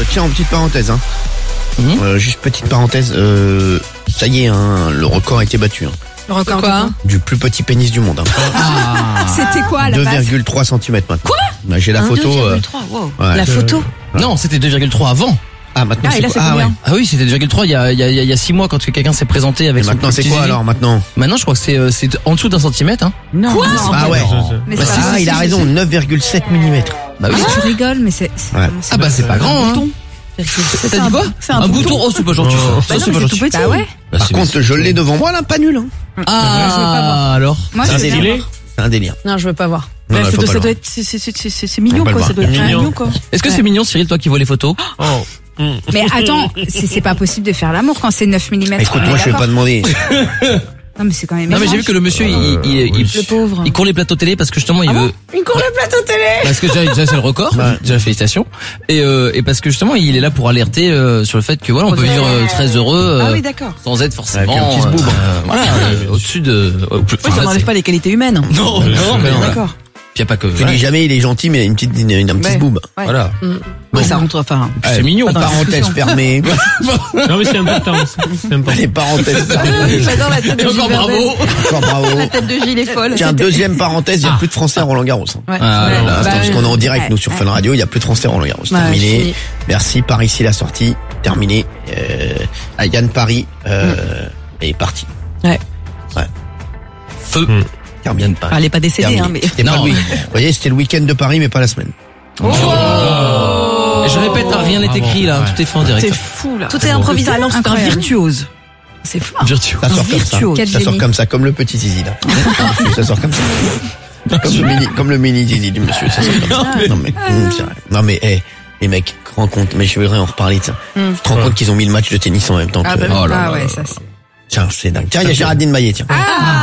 tiens, en petite parenthèse, juste petite parenthèse, ça y est, le record a été battu. Le record quoi? Du plus petit pénis du monde. C'était quoi à la base? 2,3 cm maintenant. Quoi? Bah, j'ai la photo. 2,3, wow. Ouais. La photo? Non, c'était 2,3 avant. Ah, maintenant Ah, et là, c'est quoi? combien? Ouais. Ah oui, c'était 2,3 il y a 6 mois quand quelqu'un s'est présenté avec Et son maintenant, c'est petit quoi zizi. alors maintenant? Maintenant, je crois que c'est en dessous d'un centimètre. Hein. Non. Quoi? Non, Ah ouais. Mais Bah, c'est pas- il a raison, 9,7 mm. Bah oui. Tu rigoles, mais c'est. Ouais. Ah bah c'est pas grand. Hein. T'as dit quoi? C'est un bouton. Oh, c'est pas gentil. Bah non, c'est mais pas c'est tout gentil. petit. Bah ouais. Par contre, je l'ai devant moi là, pas nul. Ah, alors. Moi, C'est un je veux bien délire. voir. C'est un délire. Non, je veux pas voir. Non, Ouais, il faut pas ça le doit voir. être, c'est mignon On peut quoi, le ça doit être voir. mignon quoi. Est-ce que c'est mignon, Cyril, toi qui vois les photos? Mais attends, c'est pas possible de faire l'amour quand c'est 9 mm. Écoute, moi, je vais pas demander. Non, mais c'est quand même. Non mais j'ai vu étrange. que le monsieur Le pauvre. il court les plateaux télé parce que justement il veut Il court le plateau télé. parce que déjà c'est le record, déjà félicitations et parce que justement il est là pour alerter sur le fait que voilà on peut vivre très heureux Ah oui, d'accord. sans être forcément Avec un petit zboob. voilà au-dessus de Oui, ça n'enlève pas les qualités humaines. non mais non, D'accord. puis y a pas que Je dis jamais il est gentil, mais il a un petit Ouais. boob. Ouais. voilà Ouais, ça rentre, enfin. c'est mignon Pas dans la Parenthèse discussion. fermée. Non mais c'est important, c'est important. Les parenthèses fermées. J'adore la tête de encore Gilles Verdez. bravo Encore bravo. La tête de Gilles est folle. Tiens, deuxième parenthèse, il n'y a plus de Français à Roland Garros. Ouais. Ah, Ouais. là, là, Attends, parce qu'on est en direct, Ouais. nous, sur Fun Radio, il n'y a plus de Français à Roland Garros. Ouais, Terminé. fini. Merci, Paris, ici la sortie. Terminé. Yann Paris est parti. feu Terminé. bien de pas Elle est pas décédée, hein, mais. C'était pas Non. le week- Vous voyez, c'était le week-end de Paris, mais pas la semaine. et je répète rien n'est écrit là tout est fait en C'est direct fou, là. Tout est improvisé. Alors, c'est un Incroyable. virtuose. C'est fou. virtueux Ça sort comme virtuose. ça. Quel Ça sort génie. comme ça, comme le petit zizi, là. Ça sort comme ça. Comme le mini zizi du monsieur. Ça sort comme ça. Non, mais, c'est vrai. Non, mais, les mecs, rends compte, mais je voudrais en reparler de ça. Tu te rends compte qu'ils ont mis le match de tennis en même temps que, Ah, bah oui. oh là Ah là ouais, là ça là. c'est. tiens, c'est dingue. Tiens, il y a Géraldine Maillet, tiens.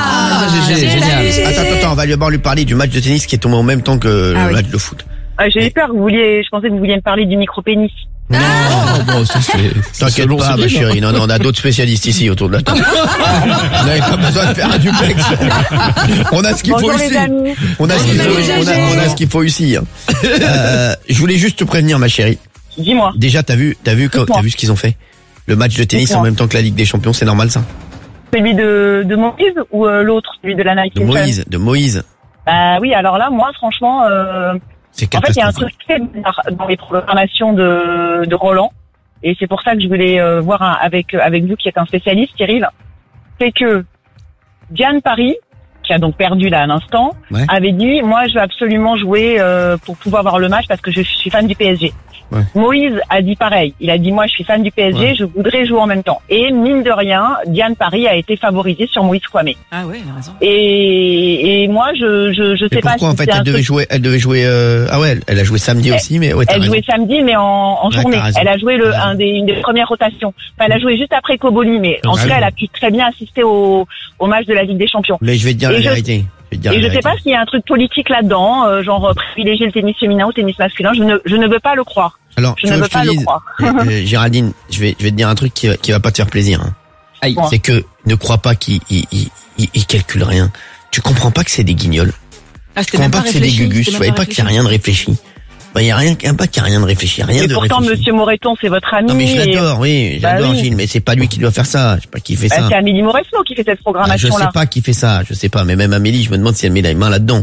génial Attends, on va d'abord lui parler du match de tennis qui est tombé en même temps que Ah le oui. match de foot. J'ai eu peur, je pensais que vous vouliez me parler du micro-pénis. non bon ça c'est T'inquiète selon pas, ce ma film. chérie. Non, on a d'autres spécialistes ici autour de la table. Vous n'avez pas besoin de faire un duplex. On a ce qu'il faut Bonjour ici. les amis. On a ce qu'il faut, on a ce qu'il faut ici. Je voulais juste te prévenir, ma chérie. Dis-moi. Déjà, t'as vu ce qu'ils ont fait? Le match de tennis en même temps que la Ligue des Champions, c'est normal, ça? Celui de Moïse ou l'autre, celui de la Nike Session? De Moïse. Bah oui, alors là, moi, franchement, C'est en fait, il y a un catastrophique. truc très bizarre dans les programmations de Roland. Et c'est pour ça que je voulais voir avec vous qui êtes un spécialiste, Cyril. C'est que Diane Paris, qui a donc perdu là à l'instant, Ouais. avait dit, moi, je veux absolument jouer pour pouvoir voir le match parce que je suis fan du PSG. Ouais. Moïse a dit pareil. Il a dit, moi, je suis fan du PSG, Ouais. je voudrais jouer en même temps. Et mine de rien, Diane Paris a été favorisée sur Moïse Kwame. Ah ouais, il a raison. Et moi, je Et sais pas pourquoi, si en fait, c'est un elle devait jouer, ah ouais, elle a joué samedi aussi, mais ouais, t'as Elle raison. jouait samedi, mais en Ouais, journée. t'as raison. Elle a joué T'as raison. une des premières rotations. Enfin, elle a joué juste après Koboli, mais en Ah tout cas, oui. elle a pu très bien assister au match de la Ligue des Champions. Mais je vais te dire Et la je- vérité. Et je sais pas s'il y a un truc politique là-dedans, genre privilégier le tennis féminin ou le tennis masculin. Je ne veux pas le croire. Alors, Je tu ne veux veux que je pas te le dise, croire. Géraldine, je vais te dire un truc qui va pas te faire plaisir. Hein. Aïe. Bon. C'est que ne crois pas qu'il calcule rien. Tu comprends pas que c'est des guignols. Ah, Tu comprends pas que c'est des gugus. Tu voyais pas qu'il y a rien de réfléchi. Bah, il y a rien, pas qu'il y a rien de réfléchi, rien Et de pourtant, réfléchi. Monsieur Moreton, c'est votre ami. Non mais je et- l'adore, oui, Bah j'adore oui. Gilles, mais c'est pas lui qui doit faire ça. Je sais pas qui fait Bah, ça. c'est Amélie Mauresmo qui fait cette Ah, je programmation-là. sais pas qui fait ça, je sais pas. Mais même Amélie, je me demande si elle met la main là-dedans.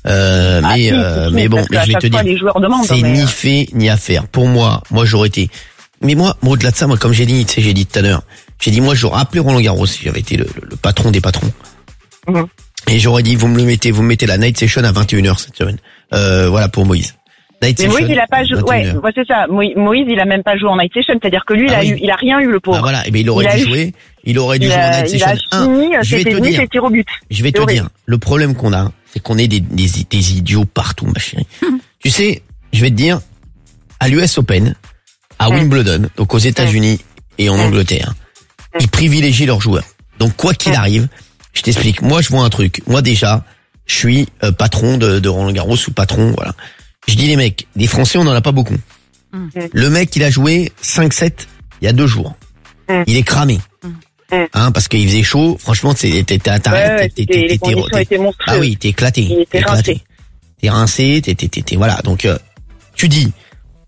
Mais bon, parce mais qu'à je vais chaque te fois, dire, les joueurs demandent, c'est mais, ni fait ni à faire. Pour moi j'aurais été. Mais moi, au-delà de ça, moi, comme j'ai dit, tu sais, j'ai dit tout à l'heure, j'ai dit moi, j'aurais appelé Roland Garros si j'avais été le patron des patrons. Mhm. Et j'aurais dit, vous me mettez la night session à 21h cette semaine. Voilà pour Moïse. Night Mais session, Moïse, il a pas joué. 21h. Ouais, c'est ça. Moïse, il a même pas joué en night session. C'est-à-dire que lui, Ah oui. il a rien eu, le pauvre. Ah voilà, et ben il aurait Il a dû eu- jouer. Il aurait dû Il jouer en a night session. fini, je vais c'était te venu, dire. c'est tir au but. Je vais C'est te horrible. dire, le problème qu'on a, c'est qu'on est des idiots partout, ma chérie. Tu sais, je vais te dire, à l'US Open, à Wimbledon, donc aux États-Unis et en Angleterre, ils privilégient leurs joueurs. Donc quoi qu'il arrive, je t'explique. Moi, je vois un truc. Moi déjà, je suis patron de Roland Garros ou patron, voilà. Je dis les mecs, des Français, on en a pas beaucoup. Le mec, il a joué 5-7 il y a 2 jours. Il est cramé. Hein, parce qu'il faisait chaud. Franchement, les conditions étaient monstrueuses. Ah oui, t'es éclaté. Il était rincé. T'es rincé, voilà. Donc, tu dis,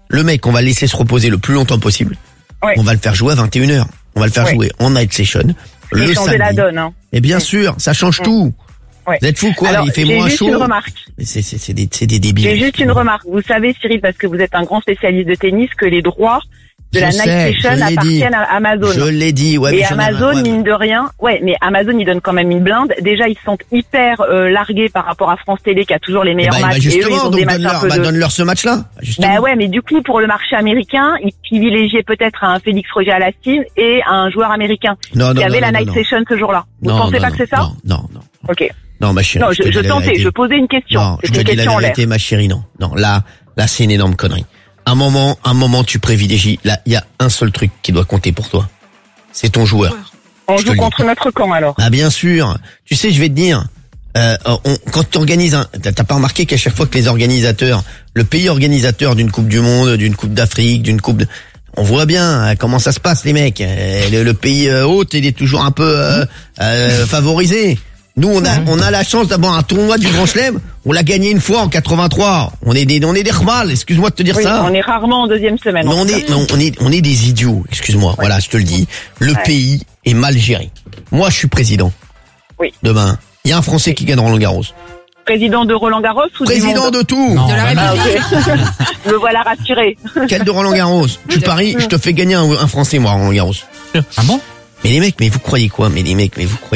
Le mec, on va le laisser se reposer le plus longtemps possible. Ouais. On va le faire jouer à 21h. On va le faire jouer en night session. Le Et changer samedi. la donne, hein. Et bien sûr, ça change tout. Ouais. Vous êtes fous quoi, Alors, il fait j'ai moins juste chaud. une remarque. Mais c'est des débiles. J'ai juste une remarque. Vous savez, Cyril, parce que vous êtes un grand spécialiste de tennis, que les droits de Je la sais, night session je l'ai dit. appartiennent à Amazon. Je l'ai dit, ouais. Et mais j'en ai Amazon, marre, ouais, mine de rien, mais Amazon, il donne quand même une blinde. Déjà, ils sont hyper largués par rapport à France Télé, qui a toujours les meilleurs matchs. Et eux, ils justement, ont donc des matchs un peu de... donne-leur ce match-là. Justement. Bah ouais, mais du coup, pour le marché américain, ils privilégiaient peut-être un Félix Auger-Aliassime et un joueur américain Non, qui avait la non, night non. session ce jour-là. Vous pensez pas que c'est ça? Non. Ok. Non, ma chérie. Non, te je dis la tentais, vérité. je posais une question. Non, je C'était te une dis la question en l'air. vérité, ma chérie, non. Non, là, c'est une énorme connerie. Un moment, tu privilégies. Là, il y a un seul truc qui doit compter pour toi. C'est ton joueur. On Je te joue le contre notre camp, alors. Ah, bien sûr. Tu sais, je vais te dire, quand tu organises t'as pas remarqué qu'à chaque fois que les organisateurs, le pays organisateur d'une Coupe du Monde, d'une Coupe d'Afrique, d'une Coupe on voit bien comment ça se passe, les mecs. Le pays hôte, il est toujours un peu favorisé. Nous, on a la chance d'avoir un tournoi du Grand Chelem. On l'a gagné une fois en 83. On est des rebals. Excuse-moi de te dire Oui, ça. on est rarement en deuxième semaine. Mais en tout cas. on est des idiots. Excuse-moi. Voilà, je te le dis. Le pays est mal géré. Moi, je suis président. Oui. Demain, il y a un Français qui gagne Roland-Garros. Président de Roland-Garros ou du Président monde de tout. De la Ah, République. ok. Me voilà rassuré. Quel de Roland-Garros? Tu paries, je te fais gagner un Français, moi, Roland-Garros. Ah bon? Mais les mecs, vous croyez quoi? Mais les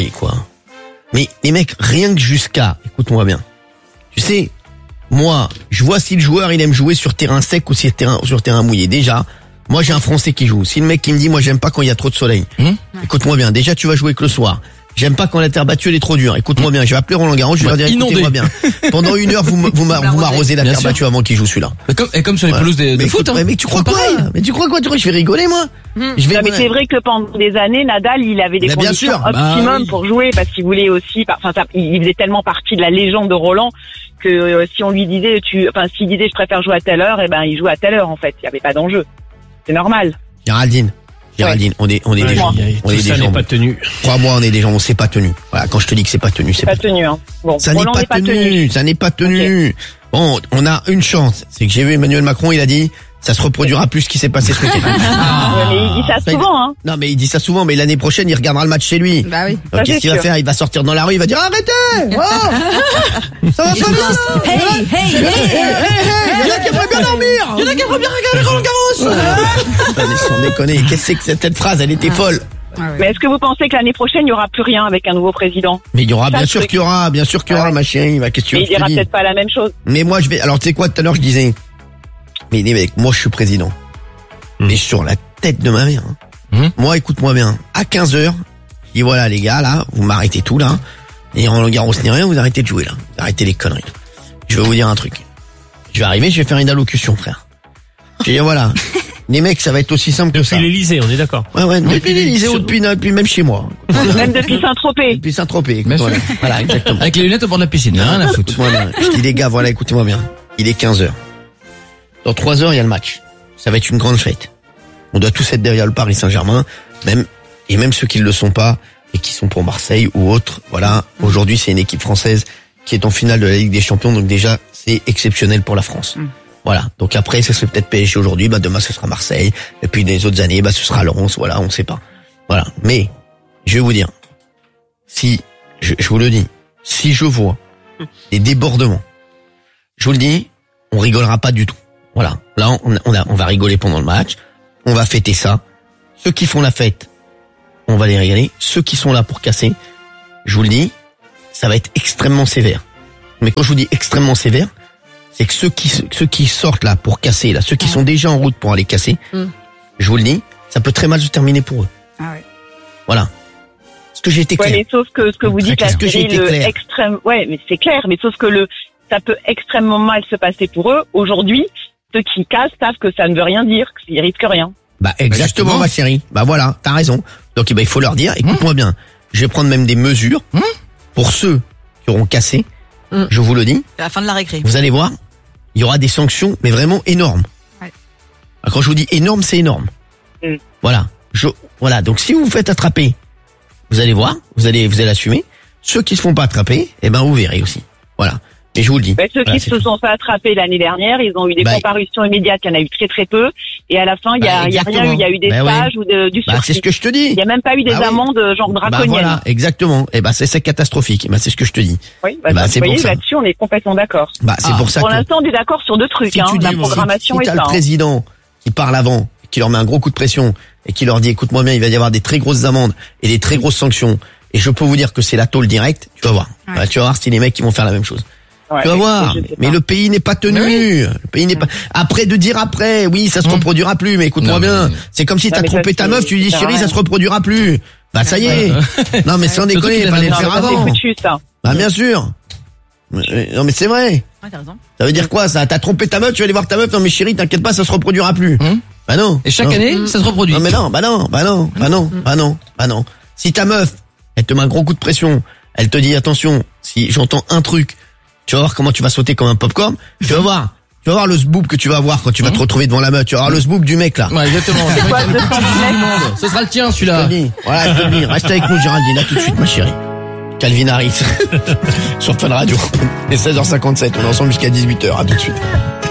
mecs, rien que jusqu'à, écoute-moi bien. Tu sais, moi, je vois si le joueur, il aime jouer sur terrain sec ou sur terrain mouillé. Déjà, moi, j'ai un Français qui joue. Si le mec qui me dit, moi, j'aime pas quand il y a trop de soleil. Écoute-moi bien. Déjà, tu vas jouer que le soir. J'aime pas quand la terre battue, elle est trop dure. Écoute-moi bien. Je vais appeler Roland Garros, je vais leur dire, Inondé. écoutez-moi bien. Pendant 1 heure, vous m'arrosez la Bien terre sûr. battue avant qu'il joue celui-là. Et comme sur les Voilà. pelouses de Mais foot, écoute, hein. mais tu crois quoi? Pareil. Mais tu crois quoi? Je vais rigoler, moi? Je vais, Non, mais c'est vrai que pendant des années, Nadal, il avait des Mais bien conditions sûr. optimum Bah oui. pour jouer parce qu'il voulait aussi, il faisait tellement partie de la légende de Roland que si on lui disait, s'il disait je préfère jouer à telle heure, et ben il jouait à telle heure en fait. Il n'y avait pas d'enjeu. C'est normal. Géraldine, on est des gens. On est Tout des ça n'est gens. pas tenu. Crois-moi, on est des gens, on s'est pas tenu. Voilà, quand je te dis que c'est pas tenu, c'est C'est pas tenu, hein. Bon, Ça n'est Roland pas n'est pas tenu. tenu, ça n'est pas tenu. Bon, on a une chance, c'est que j'ai vu Emmanuel Macron, il a dit, ça se reproduira plus ce qui s'est passé ce week-end. Ouais, mais il dit ça Ça, souvent, hein. Non, mais il dit ça souvent, mais l'année prochaine, il regardera le match chez lui. Bah oui. Donc, Ça, qu'est-ce c'est qu'il va sûr. faire? Il va sortir dans la rue, il va dire, arrêtez! Oh ça va pas bien! Hey, Il y en a qui aimeraient bien dormir! Il y en a qui aimeraient bien regarder Roland-Garros! Attendez, sans déconner, qu'est-ce que c'est que cette phrase? Elle était folle. Mais est-ce que vous pensez que l'année prochaine, il n'y aura plus rien avec un nouveau président? Mais il y aura, Ça, bien le sûr truc. qu'il y aura, ma chérie, ma question. Mais il dira peut-être pas la même chose. Mais moi, je vais, alors, tu sais quoi, tout à l'heure, je disais, mais les mecs, moi, je suis président. Mais sur la tête de ma mère. Hein. Moi, écoute-moi bien. À 15h, je dis, voilà, les gars, là, vous m'arrêtez tout, là. Et Roland Garros ni rien, vous arrêtez de jouer, là. Vous arrêtez les conneries. Je vais vous dire un truc. Je vais arriver, je vais faire une allocution, frère. Je vais dire, voilà. Les mecs, ça va être aussi simple que ça. Depuis l'Élysée, on est d'accord. Ouais, depuis l'Élysée ou depuis même chez moi. Même depuis Saint-Tropez. Depuis Saint-Tropez. Bien Voilà, sûr. voilà, exactement. Avec les lunettes au bord de la piscine, rien à foutre. Écoute-moi bien. Je dis, les gars, voilà, écoutez-moi bien. Il est 15h. Dans 3 heures, il y a le match. Ça va être une grande fête. On doit tous être derrière le Paris Saint-Germain, même ceux qui ne le sont pas et qui sont pour Marseille ou autres. Voilà. Aujourd'hui, c'est une équipe française qui est en finale de la Ligue des Champions, donc déjà, c'est exceptionnel pour la France. Voilà. Donc après, ça serait peut-être PSG aujourd'hui, demain, ce sera Marseille. Et puis, les autres années, ce sera Lens. Voilà, on sait pas. Voilà. Mais, je vais vous dire, si, je vous le dis, si je vois des débordements, je vous le dis, on rigolera pas du tout. Voilà. Là, on va rigoler pendant le match. On va fêter ça. Ceux qui font la fête, on va les régaler. Ceux qui sont là pour casser, je vous le dis, ça va être extrêmement sévère. Mais quand je vous dis extrêmement sévère, c'est que ceux qui sortent là pour casser, là, ceux qui sont déjà en route pour aller casser, je vous le dis, ça peut très mal se terminer pour eux. Ah ouais. Voilà. Est-ce que j'ai été Ouais, clair? mais sauf que ce que vous Très dites là, clair. Est-ce que j'ai c'est été le clair? extrême. Ouais, mais c'est clair. Mais sauf que ça peut extrêmement mal se passer pour eux. Aujourd'hui, ceux qui cassent savent que ça ne veut rien dire, qu'ils risquent rien. Bah exactement, justement. ma chérie. Bah voilà, t'as raison. Donc il faut leur dire, écoute-moi bien, je vais prendre même des mesures pour ceux qui auront cassé. Je vous le dis, À la fin de la récré. vous allez voir, il y aura des sanctions, mais vraiment énormes. Ouais. Alors, quand je vous dis énorme, c'est énorme. Voilà. Voilà. Donc si vous vous faites attraper, vous allez voir, vous allez assumer. Ceux qui se font pas attraper, vous verrez aussi. Voilà. Et je vous le dis. Ceux Voilà, qui c'est se tout. sont fait attraper l'année dernière, ils ont eu des comparutions immédiates, il y en a eu très très peu. Et à la fin, il y a rien eu. Il y a eu des stages ou du sursis. C'est ce que je te dis. Il y a même pas eu des amendes genre draconiennes. Voilà, exactement. Et c'est catastrophique. C'est ce que je te dis. Oui, c'est vous voyez, pour ça. là-dessus, on est complètement d'accord. C'est pour ça Pour que l'instant, on est d'accord sur deux trucs, si tu dis, la programmation si et t'as ça. le président qui parle avant, qui leur met un gros coup de pression et qui leur dit, écoute-moi bien, il va y avoir des très grosses amendes et des très grosses sanctions. Et je peux vous dire que c'est la tôle directe. Tu vas voir. Ouais. Tu vas voir si les mecs qui vont faire la même chose. Ouais, Tu vas voir. Mais le pays n'est pas tenu. Le pays n'est pas. Après de dire après, oui, ça se reproduira plus. Mais écoute-moi bien. C'est comme si t'as trompé ta meuf, tu lui dis chérie, ça se reproduira plus. Ça y est. Non mais sans déconner, il fallait le faire avant. C'est foutu, ça. Bien sûr. Non mais c'est vrai. Ouais, t'as raison. Ça veut dire quoi ça? T'as trompé ta meuf, tu vas aller voir ta meuf. Non mais chérie, t'inquiète pas, ça se reproduira plus. Non. Et chaque année, ça se reproduit. Non mais non. Si ta meuf, elle te met un gros coup de pression, elle te dit attention, si j'entends un truc, tu vas voir comment tu vas sauter comme un popcorn. Tu vas voir le zboob que tu vas avoir quand tu vas te retrouver devant la meuf. Tu vas voir le zboob du mec là. Ouais, exactement. Ce sera le tien, celui-là. Voilà, je te le dis. Reste avec nous, Géraldine, là tout de suite, ma chérie. Calvin Harris sur Fun Radio. Et 16h57, on est ensemble jusqu'à 18h. À tout de suite.